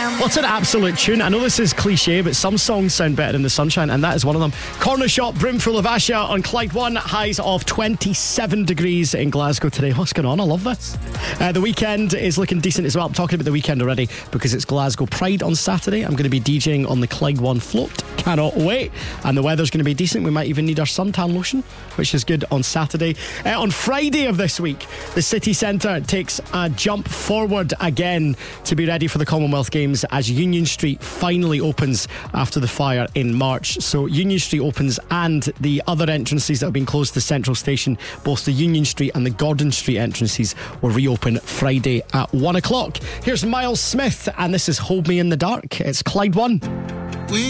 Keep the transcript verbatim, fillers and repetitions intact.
What's an absolute tune? I know this is cliche, but some songs sound better in the sunshine, and that is one of them. Corner Shop, Brimful of Asha on Clyde One. Highs of twenty-seven degrees in Glasgow today. What's going on? I love this. Uh, the weekend is looking decent as well. I'm talking about the weekend already because it's Glasgow Pride on Saturday. I'm going to be DJing on the Clyde One float. Cannot wait. And the weather's going to be decent. We might even need our suntan lotion, which is good on Saturday. Uh, on Friday of this week, the city centre takes a jump forward again to be ready for the Commonwealth Games as Union Street finally opens after the fire in March. So Union Street opens, and the other entrances that have been closed to Central Station, both the Union Street and the Gordon Street entrances, will reopen Friday at one o'clock. Here's Miles Smith, and this is Hold Me in the Dark. It's Clyde One.